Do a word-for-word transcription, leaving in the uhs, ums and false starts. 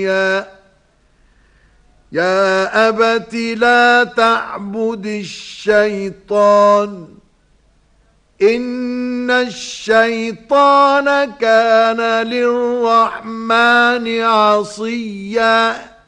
يا أبت لا تعبد الشيطان إن الشيطان كان للرحمن عصيا